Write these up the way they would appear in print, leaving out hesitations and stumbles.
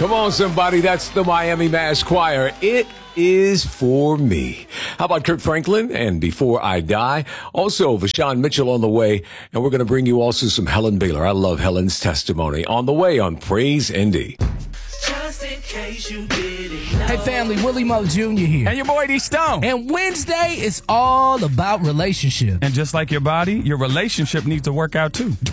Come on, somebody. That's the Miami Mass Choir. It is for me. How about Kirk Franklin and Before I Die? Also, Vashawn Mitchell on the way. And we're going to bring you also some Helen Baylor. I love Helen's testimony on the way on Praise Indy. Just in case you didn't know. Hey family, Willie Mo Jr. here. And your boy D Stone. And Wednesday is all about relationships. And just like your body, your relationship needs to work out too.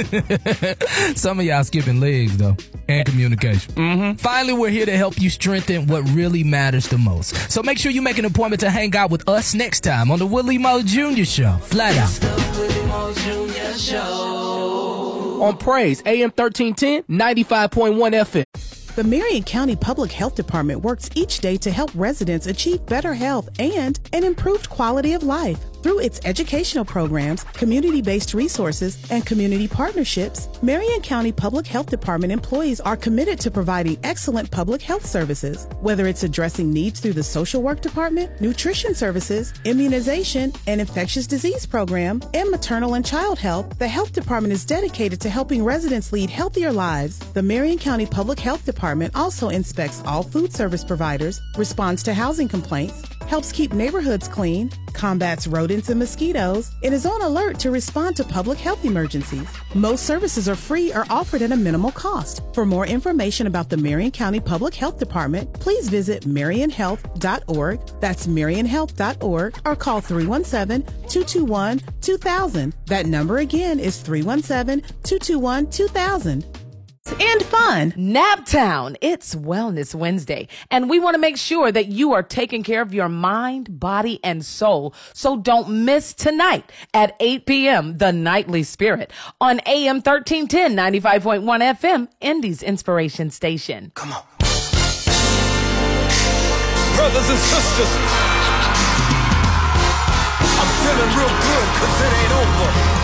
Some of y'all skipping legs though. And communication. Finally, we're here to help you strengthen what really matters the most. So make sure you make an appointment to hang out with us next time on the Willie Mo Jr. Show. Flat out. The Willie Mo Jr. Show. On Praise, AM 1310, 95.1 FM. The Marion County Public Health Department works each day to help residents achieve better health and an improved quality of life. Through its educational programs, community-based resources, and community partnerships, Marion County Public Health Department employees are committed to providing excellent public health services. Whether it's addressing needs through the social work department, nutrition services, immunization, and infectious disease program, and maternal and child health, the health department is dedicated to helping residents lead healthier lives. The Marion County Public Health Department also inspects all food service providers, responds to housing complaints, helps keep neighborhoods clean, combats rodents and mosquitoes, and is on alert to respond to public health emergencies. Most services are free or offered at a minimal cost. For more information about the Marion County Public Health Department, please visit marionhealth.org. That's marionhealth.org, or call 317-221-2000. That number again is 317-221-2000. And fun. Naptown, it's Wellness Wednesday, and we want to make sure that you are taking care of your mind, body, and soul. So don't miss tonight at 8 p.m., The Nightly Spirit on AM 1310, 95.1 FM, Indy's Inspiration Station. Come on. Brothers and sisters, I'm feeling real good because it ain't over.